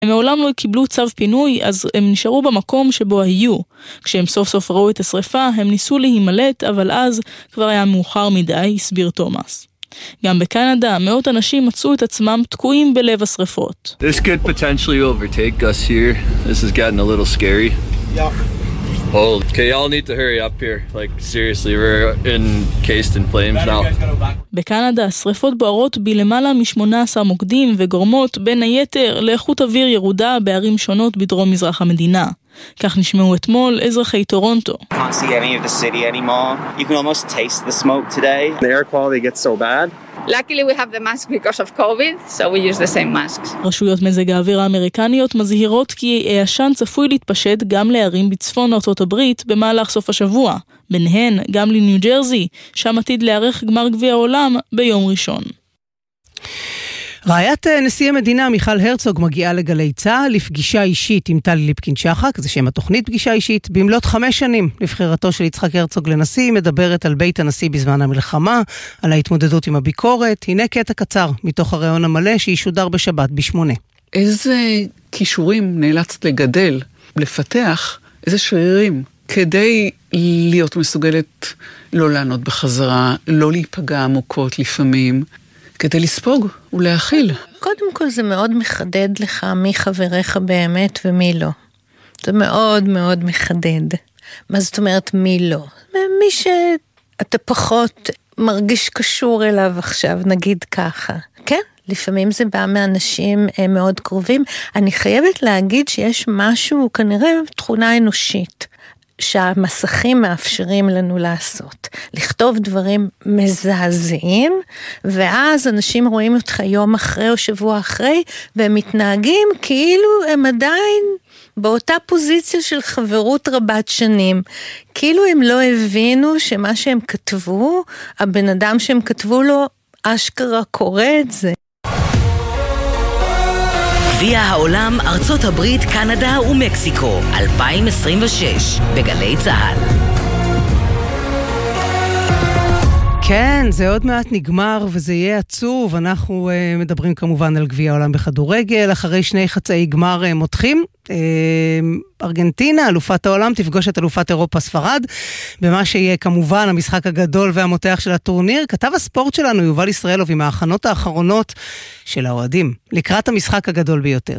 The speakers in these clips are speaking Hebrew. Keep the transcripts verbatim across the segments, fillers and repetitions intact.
הם מעולם לא קיבלו צו פינוי, אז הם נשארו במקום שבו היו. כשהם סוף סוף ראו את השריפה, הם ניסו להימלט, אבל אז כבר היה מאוחר מדי, הסביר תומאס. גם בקנדה, מאות אנשים מצאו את עצמם תקועים בלב השריפות. This could potentially overtake us here. This is getting a little scary. Yeah. Oh, okay, y'all need to hurry up here. Like, seriously, we're encased in flames now. בקנדה, השריפות בוערות בלמעלה מ-שמונה עשר מוקדים וגורמות בין היתר לאיכות אוויר ירודה בערים שונות בדרום מזרח המדינה. כך נשמעו אתמול אזרחי טורונטו. Can't see any of the city anymore. You can almost taste the smoke today. The air quality gets so bad. Luckily we have the mask because of COVID, so we use the same masks. רשויות מזג האוויר האמריקניות מזהירות כי העשן צפוי להתפשט גם לערים בצפון ארצות הברית במהלך סוף השבוע. ביניהן גם לניו ג'רזי, שם עתיד להיערך גמר גביע העולם ביום ראשון. רעיית נשיא המדינה מיכל הרצוג מגיעה לגלי צה"ל לפגישה אישית עם טלי ליפקין שחק, זה שם התוכנית פגישה אישית, במלאת חמש שנים לבחירתו של יצחק הרצוג לנשיא, מדברת על בית הנשיא בזמן המלחמה, על ההתמודדות עם הביקורת. הנה קטע קצר מתוך הרעיון המלא שישודר בשבת בשמונה. איזה כישורים נאלצת לגדל, לפתח, איזה שרירים, כדי להיות מסוגלת לא לענות בחזרה, לא להיפגע עמוקות לפעמים, כדי לספוג ולהכיל. קודם כל זה מאוד מחדד לך מי חבריך באמת ומי לא. זה מאוד מאוד מחדד. מה זאת אומרת מי לא? מי שאתה פחות מרגיש קשור אליו עכשיו, נגיד ככה. כן? לפעמים זה בא מאנשים מאוד קרובים. אני חייבת להגיד שיש משהו, כנראה תכונה אנושית, שהמסכים מאפשרים לנו לעשות. לכתוב דברים מזעזעים, ואז אנשים רואים אותך יום אחרי או שבוע אחרי, והם מתנהגים כאילו הם עדיין באותה פוזיציה של חברות רבת שנים. כאילו הם לא הבינו שמה שהם כתבו, הבן אדם שהם כתבו לו, אשכרה קורא את זה. גביע העולם, ארצות הברית, קנדה ומקסיקו, אלפיים עשרים ושש, בגלי צהל. כן, זה עוד מעט נגמר וזה יהיה עצוב. אנחנו uh, מדברים כמובן על גביע העולם בכדורגל, אחרי שני חצאי גמר uh, מותחים. Uh, ארגנטינה, אלופת העולם, תפגוש את אלופת אירופה ספרד, במה שיהיה כמובן המשחק הגדול והמותח של הטורניר. כתב הספורט שלנו יובל ישראלוב עם ההכנות האחרונות של האוהדים, לקראת המשחק הגדול ביותר.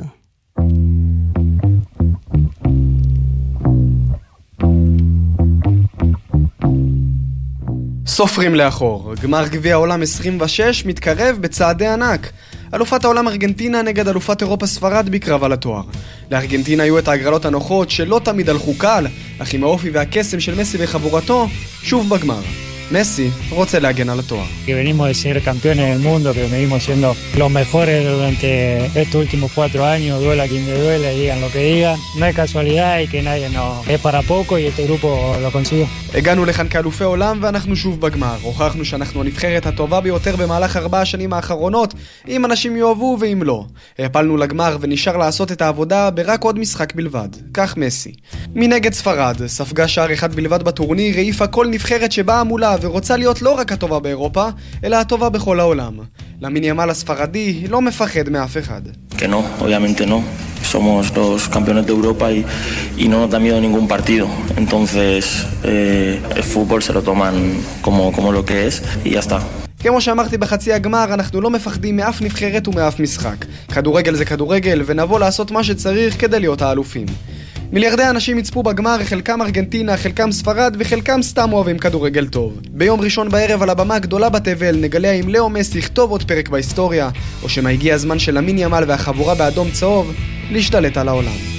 סופרים לאחור, גמר גביע העולם עשרים ושש מתקרב בצעדי ענק. אלופת העולם ארגנטינה נגד אלופת אירופה ספרד בקרב על התואר. לארגנטינה היו את ההגרלות הנוחות שלא תמיד הלכו קל, אך עם האופי והקסם של מסי וחבורתו, שוב בגמר. מסי רוצה להגן על התואר. Que venimos de ser campeones del mundo, que venimos siendo los mejores durante estos últimos cuatro años, duela quien me duela, digan lo que digan. No hay casualidad y que nadie no es para poco y este grupo lo consiguió. הגענו לכאן כאלופי עולם ואנחנו שוב בגמר. הוכחנו שאנחנו הנבחרת הטובה ביותר במהלך ארבע השנים האחרונות, אם אנשים יאהבו ואם לא. הפלנו לגמר ונשאר לעשות את העבודה ברק עוד משחק בלבד. כך מסי. מנגד ספרד, ספגה שער אחד בלבד בטורניר, העיפה כל נבחרת שבאה מולה ורוצה להיות לא רק הטובה באירופה, אלא הטובה בכל העולם. למין ימל הספרדי לא מפחד מאף אחד. Que no, obviamente no. Somos los campeones de Europa y, y no nos da miedo ningún partido. Entonces, eh, el fútbol se lo toman como, como lo que es y ya está. כמו שאמרתי בחצי הגמר, אנחנו לא מפחדים מאף נבחרת ומאף משחק. כדורגל זה כדורגל, ונבוא לעשות מה שצריך כדי להיות האלופים. מיליארדי אנשים יצפו בגמר, חלקם ארגנטינה, חלקם ספרד וחלקם סתם אוהבים כדורגל טוב. ביום ראשון בערב על הבמה הגדולה בתבל נגלה אם לאו מסי יכתוב עוד פרק בהיסטוריה, או שמה הגיע הזמן של למין ימל והחבורה באדום צהוב להשתלט על העולם.